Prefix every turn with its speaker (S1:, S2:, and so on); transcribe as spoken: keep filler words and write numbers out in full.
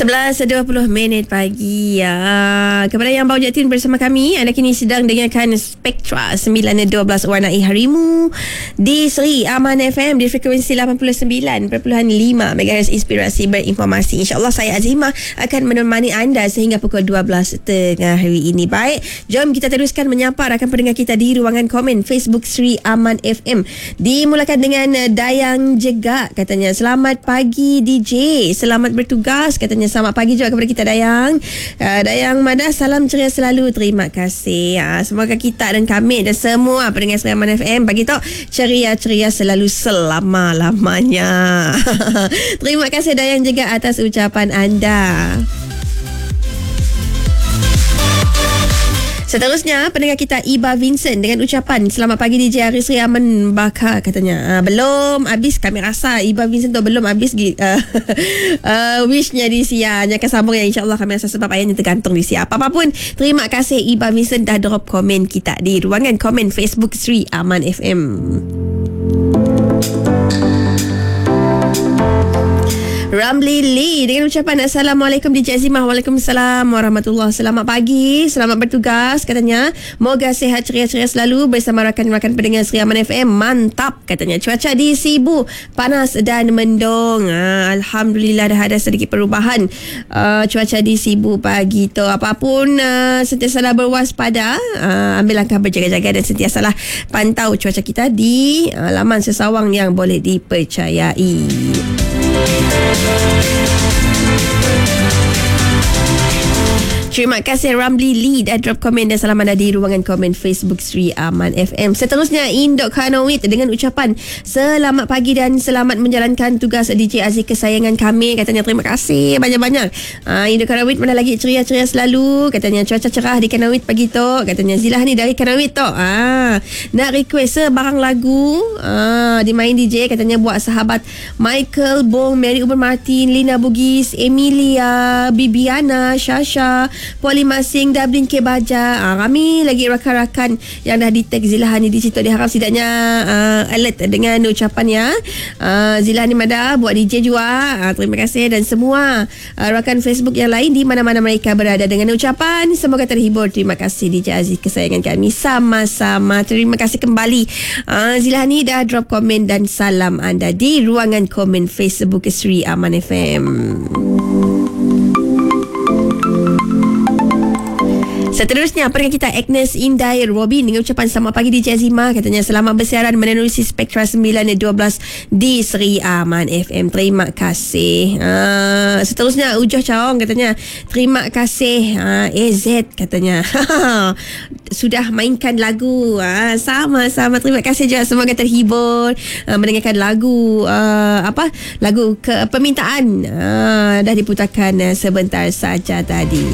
S1: sebelas dua puluh minit pagi ya. Kepada yang baru jatin bersama kami, anda kini sedang dengarkan Spektra sembilan dua belas Warnai Harimu di Seri Aman F M di frekuensi lapan puluh sembilan perpuluhan lima megahertz inspirasi berinformasi. InsyaAllah saya Azimah akan menemani anda sehingga pukul dua belas tengah hari ini. Baik, jom kita teruskan menyapa rakan pendengar kita di ruangan komen Facebook Seri Aman F M. Dimulakan dengan Dayang Jegak, katanya selamat pagi D J, selamat bertugas, katanya selamat pagi juga kepada kita Dayang. uh, Dayang Madah, salam ceria selalu, terima kasih. uh, Semoga kita dan kami dan semua pendengar Seri Aman F M bagi tahu ceria-ceria selalu selama-lamanya. Terima kasih Dayang juga atas ucapan anda. Seterusnya, pendengar kita Iba Vincent dengan ucapan selamat pagi D J Haris Seri Aman Bakar, katanya. Uh, belum habis, kami rasa Iba Vincent tu belum habis uh, uh, wishnya di Sia. Jangan sambung ya, insyaAllah kami rasa sebab ayahnya tergantung di Sia. Apa-apa pun, terima kasih Iba Vincent dah drop komen kita di ruangan komen Facebook Seri Aman F M. Ramli Lee dengan ucapan Assalamualaikum D J Azimah. Waalaikumsalam warahmatullahi. Selamat pagi, selamat bertugas, katanya. Moga sihat ceria-ceria selalu bersama rakan-rakan pendengar Seri Aman F M. Mantap, katanya. Cuaca di Sibu panas dan mendung. ha, Alhamdulillah dah ada sedikit perubahan uh, cuaca di Sibu pagi tu. Apapun uh, sentiasalah berwaspada, uh, ambil langkah berjaga-jaga dan sentiasalah pantau cuaca kita di uh, laman sesawang yang boleh dipercayai. Terima kasih Ramli Lee dah drop komen dan salam anda di ruangan komen Facebook Seri Aman F M. Seterusnya Indok Kanawit dengan ucapan selamat pagi dan selamat menjalankan tugas D J Aziz kesayangan kami, katanya. Terima kasih banyak-banyak. uh, Indok Kanawit mana lagi ceria-ceria selalu, katanya. Cuaca cerah di Kanawit pagi tu, katanya. Zilah ni dari Kanawit tu, ah, nak request sebarang lagu ah, dimain D J, katanya, buat sahabat Michael Bong, Mary Uber Martin, Lina Bugis, Emilia, Bibiana, Shasha, Poli Masing, Dublin K Baja. Ah, kami lagi rakan-rakan yang dah di-tag Zilahani di situ. Diharap setidaknya uh, alert dengan ucapan ya. Uh, Zilahani Mada buat D J juga. Uh, terima kasih dan semua uh, rakan Facebook yang lain di mana-mana mereka berada dengan ucapan semoga terhibur. Terima kasih D J Aziz kesayangan kami. Sama-sama. Terima kasih kembali. Uh, Zilahani dah drop komen dan salam anda di ruangan komen Facebook Seri Aman F M. Seterusnya, pendengar kita Agnes Indai Robin dengan ucapan selamat pagi D J Azimah, katanya. Selamat bersiaran menerusi Spektra sembilan dua belas di Seri Aman F M. Terima kasih. Uh, seterusnya Ujoh Caong, katanya. Terima kasih uh, A Z, katanya. Sudah mainkan lagu. uh, Sama-sama. Terima kasih juga. Semoga terhibur uh, mendengarkan lagu uh, apa lagu ke permintaan uh, dah diputarkan uh, sebentar saja tadi.